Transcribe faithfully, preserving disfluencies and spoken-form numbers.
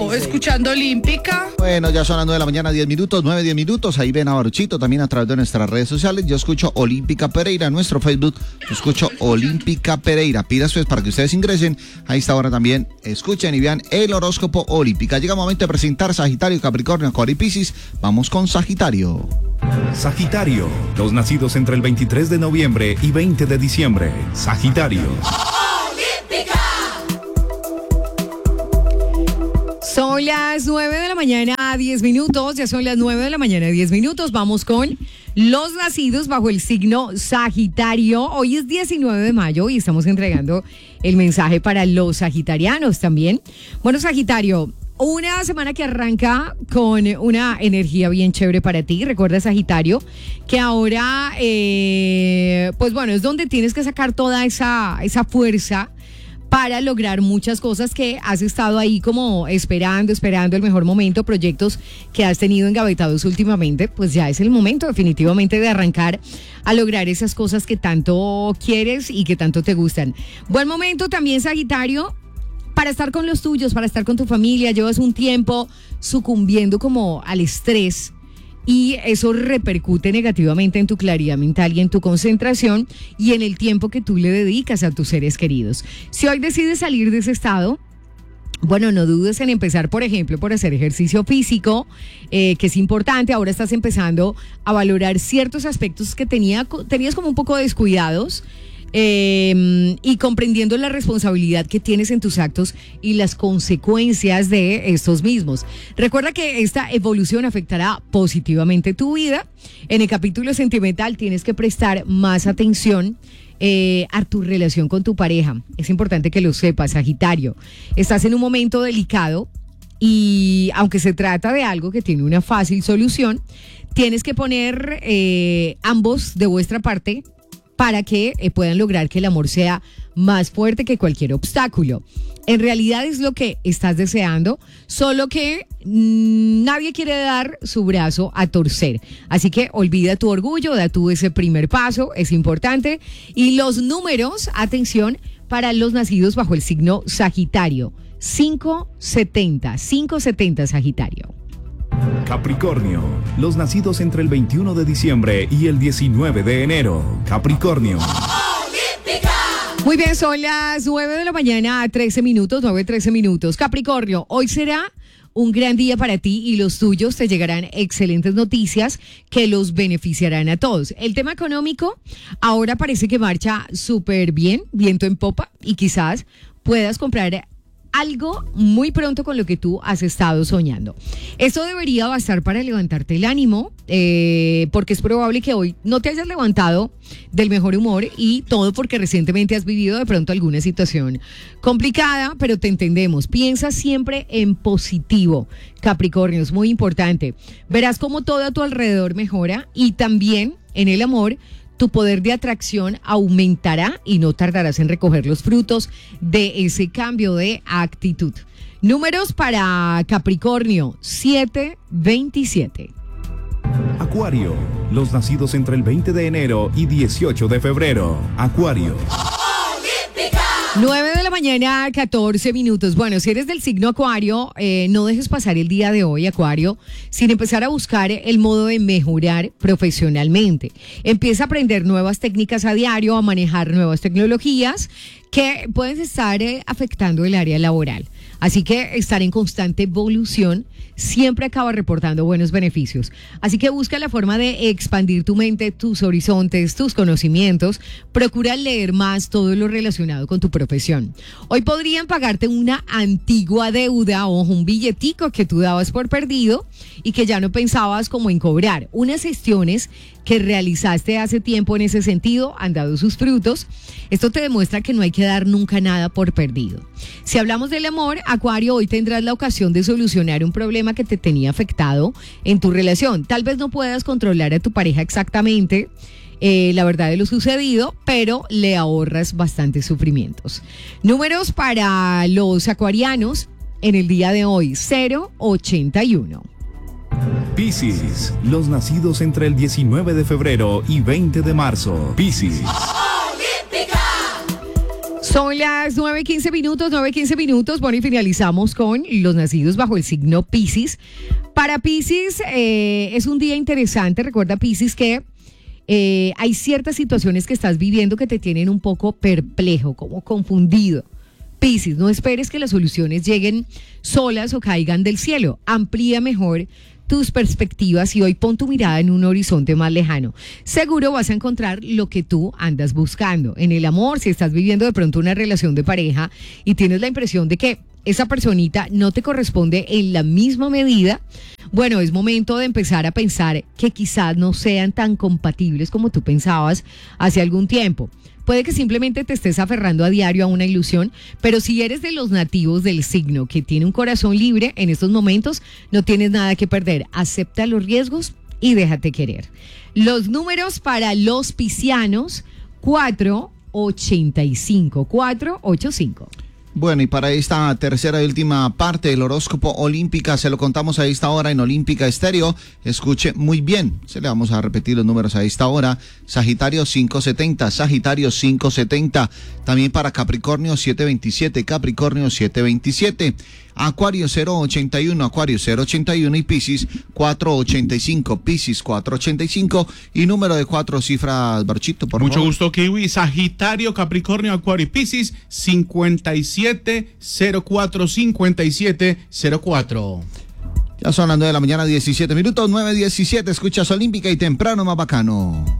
No, escuchando Olímpica. Bueno, ya son las nueve de la mañana, diez minutos, nueve, diez minutos. Ahí ven a Baruchito también a través de nuestras redes sociales. Yo escucho Olímpica Pereira en nuestro Facebook. Yo escucho Olímpica Pereira. Pidas pues para que ustedes ingresen. A esta hora también escuchen y vean el horóscopo Olímpica. Llega el momento de presentar Sagitario, Capricornio, Acuario y Piscis. Vamos con Sagitario. Sagitario, los nacidos entre el veintitrés de noviembre y veinte de diciembre. Sagitario. Son las nueve de la mañana, diez minutos. Ya son las nueve de la mañana, diez minutos. Vamos con los nacidos bajo el signo Sagitario. Hoy es diecinueve de mayo y estamos entregando el mensaje para los sagitarianos también. Bueno, Sagitario, una semana que arranca con una energía bien chévere para ti. Recuerda, Sagitario, que ahora, eh, pues bueno, es donde tienes que sacar toda esa, esa fuerza para lograr muchas cosas que has estado ahí como esperando, esperando el mejor momento, proyectos que has tenido engavetados últimamente. Pues ya es el momento definitivamente de arrancar a lograr esas cosas que tanto quieres y que tanto te gustan. Buen momento también, Sagitario, para estar con los tuyos, para estar con tu familia. Llevas un tiempo sucumbiendo como al estrés y eso repercute negativamente en tu claridad mental y en tu concentración y en el tiempo que tú le dedicas a tus seres queridos. Si hoy decides salir de ese estado, bueno, no dudes en empezar, por ejemplo, por hacer ejercicio físico, eh, que es importante. Ahora estás empezando a valorar ciertos aspectos que tenía, tenías como un poco descuidados. Eh, y comprendiendo la responsabilidad que tienes en tus actos y las consecuencias de estos mismos. Recuerda que esta evolución afectará positivamente tu vida. En el capítulo sentimental tienes que prestar más atención eh, a tu relación con tu pareja. Es importante que lo sepas, Sagitario. Estás en un momento delicado y aunque se trata de algo que tiene una fácil solución, tienes que poner eh, ambos de vuestra parte para que eh, puedan lograr que el amor sea más fuerte que cualquier obstáculo. En realidad es lo que estás deseando, solo que mmm, nadie quiere dar su brazo a torcer. Así que olvida tu orgullo, da tú ese primer paso, es importante. Y los números, atención, para los nacidos bajo el signo Sagitario. cinco setenta, cinco setenta Sagitario. Capricornio, los nacidos entre el veintiuno de diciembre y el diecinueve de enero. Capricornio. Muy bien, son las nueve de la mañana, trece minutos, nueve, trece minutos. Capricornio, hoy será un gran día para ti y los tuyos. Te llegarán excelentes noticias que los beneficiarán a todos. El tema económico ahora parece que marcha súper bien, viento en popa, y quizás puedas comprar algo muy pronto con lo que tú has estado soñando. Esto debería bastar para levantarte el ánimo, eh, porque es probable que hoy no te hayas levantado del mejor humor y todo porque recientemente has vivido de pronto alguna situación complicada, pero te entendemos. Piensa siempre en positivo, Capricornio, es muy importante. Verás cómo todo a tu alrededor mejora y también en el amor tu poder de atracción aumentará y no tardarás en recoger los frutos de ese cambio de actitud. Números para Capricornio, siete, veintisiete. Acuario, los nacidos entre el veinte de enero y dieciocho de febrero. Acuario. nueve de la mañana, catorce minutos. Bueno, si eres del signo Acuario, eh, no dejes pasar el día de hoy, Acuario, sin empezar a buscar el modo de mejorar profesionalmente. Empieza a aprender nuevas técnicas a diario, a manejar nuevas tecnologías que pueden estar eh, afectando el área laboral. Así que estar en constante evolución siempre acaba reportando buenos beneficios. Así que busca la forma de expandir tu mente, tus horizontes, tus conocimientos. Procura leer más todo lo relacionado con tu profesión. Hoy podrían pagarte una antigua deuda o un billetico que tú dabas por perdido y que ya no pensabas como en cobrar. Unas gestiones que realizaste hace tiempo en ese sentido han dado sus frutos. Esto te demuestra que no hay que dar nunca nada por perdido. Si hablamos del amor, Acuario, hoy tendrás la ocasión de solucionar un problema que te tenía afectado en tu relación. Tal vez no puedas controlar a tu pareja exactamente eh, la verdad de lo sucedido, pero le ahorras bastantes sufrimientos. Números para los acuarianos en el día de hoy, cero ochenta y uno. Piscis, los nacidos entre el diecinueve de febrero y veinte de marzo. Piscis. Son las nueve quince minutos, nueve quince minutos. Bueno, y finalizamos con los nacidos bajo el signo Piscis. Para Piscis eh, es un día interesante. Recuerda, Piscis, que eh, hay ciertas situaciones que estás viviendo que te tienen un poco perplejo, como confundido. Piscis, no esperes que las soluciones lleguen solas o caigan del cielo. Amplía mejor tus perspectivas y hoy pon tu mirada en un horizonte más lejano. Seguro vas a encontrar lo que tú andas buscando. En el amor, si estás viviendo de pronto una relación de pareja y tienes la impresión de que esa personita no te corresponde en la misma medida, bueno, es momento de empezar a pensar que quizás no sean tan compatibles como tú pensabas hace algún tiempo. Puede que simplemente te estés aferrando a diario a una ilusión, pero si eres de los nativos del signo que tiene un corazón libre, en estos momentos no tienes nada que perder. Acepta los riesgos y déjate querer. Los números para los piscianos, cuatro ochenta y cinco, cuatro ochenta y cinco. Bueno, y para esta tercera y última parte del horóscopo Olímpica, se lo contamos a esta hora en Olímpica Estéreo. Escuche muy bien, se le vamos a repetir los números a esta hora. Sagitario quinientos setenta, Sagitario quinientos setenta. También para Capricornio setecientos veintisiete, Capricornio setecientos veintisiete. Acuario cero ochenta y uno, Acuario cero ochenta y uno y Piscis cuatrocientos ochenta y cinco, Piscis cuatrocientos ochenta y cinco y número de cuatro cifras, Barchito, por Mucho favor. gusto, Kiwi. Sagitario, Capricornio, Acuario y Piscis cincuenta y siete cero cuatro, cincuenta y siete cero cuatro. Ya son las nueve de la mañana, diecisiete minutos, nueve diecisiete, escuchas Olímpica y temprano más bacano.